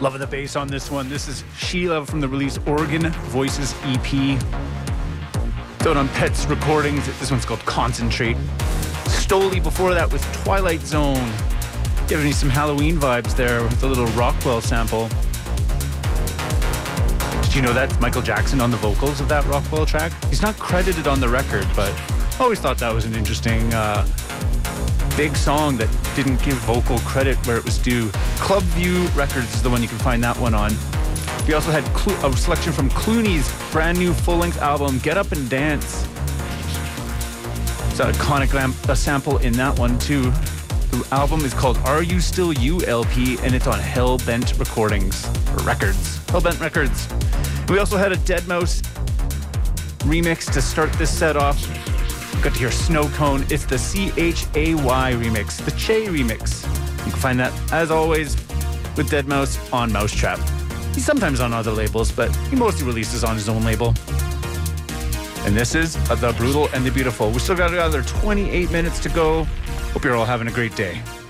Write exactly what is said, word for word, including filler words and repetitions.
Loving the bass on this one. This is Sheila from the release Organ Voices E P. It's out on Pets Recordings. This one's called Concentrate. Stoli before that was Twilight Zone. Giving me some Halloween vibes there with a little Rockwell sample. Did you know that's Michael Jackson on the vocals of that Rockwell track? He's not credited on the record, but I always thought that was an interesting uh, big song that didn't give vocal credit where it was due. Club View Records is the one you can find that one on. We also had Clo- a selection from Clooney's brand new full-length album, Get Up and Dance. It's an iconic lamp, a sample in that one too. The album is called Are You Still You L P, and it's on Hellbent Recordings, or Records. Hellbent Records. We also had a deadmau five remix to start this set off. Got to hear Snow Cone. It's the C H A Y remix, the Che remix. You can find that, as always, with deadmau five on Mousetrap. He's sometimes on other labels, but he mostly releases on his own label. And this is The Brutal and the Beautiful. We still got another twenty-eight minutes to go. Hope you're all having a great day.